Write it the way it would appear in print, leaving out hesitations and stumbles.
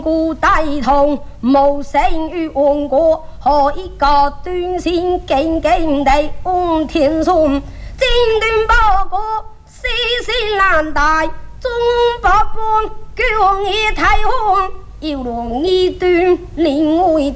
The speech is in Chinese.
古大同，无生于王国，何以个端心静静地安天顺？金断报国，世事难代，中百般叫你太空，要让你断另外。